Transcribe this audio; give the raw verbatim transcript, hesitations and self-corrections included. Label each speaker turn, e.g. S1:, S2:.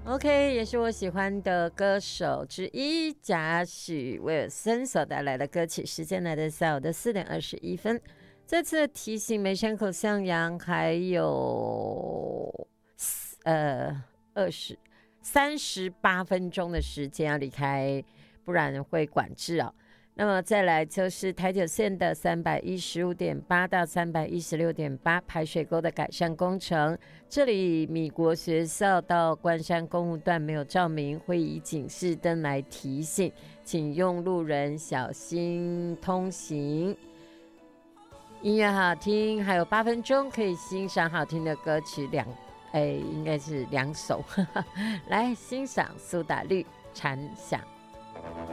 S1: OK， 也是我喜欢的歌手之一，贾许威尔森所带来的歌曲。时间来到下午的四点二十一分。再次提醒梅山口向阳还有呃二十三十八分钟的时间要离开，不然会管制哦。那么再来就是台九线的三百一十五点八到三百一十六点八排水沟的改善工程，这里米国学校到关山公路段没有照明，会以警示灯来提醒，请用路人小心通行。音乐好听，还有八分钟可以欣赏好听的歌曲两，哎，应该是两首，来欣赏苏打绿《蝉响》。